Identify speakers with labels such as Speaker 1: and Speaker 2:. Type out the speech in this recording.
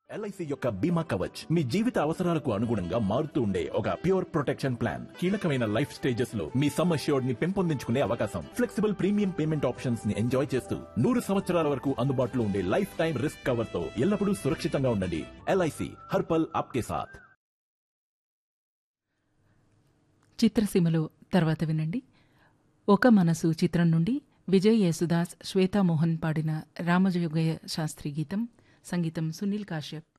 Speaker 1: LIC యొక్క బీమా కవచ్ మీ జీవిత అవసరాలకు అనుగుణంగా మారుతూ ఉండే ఒక ప్యూర్ ప్రొటెక్షన్ ప్లాన్. కీలకమైన లైఫ్ స్టేజెస్ లో మీ సమ్ అష్యూర్డ్ ని పెంపొందించుకునే అవకాశం, ఫ్లెక్సిబుల్ ప్రీమియం పేమెంట్ ఆప్షన్స్ ని ఎంజాయ్ చేస్తూ 100 సంవత్సరాల వరకు అందుబాటులో ఉండే లైఫ్ టైం రిస్క్ కవర్ తో ఎల్లప్పుడూ సురక్షితంగా ఉండండి. ఎల్ఐసి హర్పల్ ఆప్కే సాథ్.
Speaker 2: చిత్రసీమలో తర్వాత వినండి. ఒక మనసు చిత్రం నుండి విజయ్ యేసుదాస్, శ్వేతామోహన్ పాడిన రామజోగయ్య శాస్త్రి గీతం. సంగీతం సునీల్ కాశ్యప్.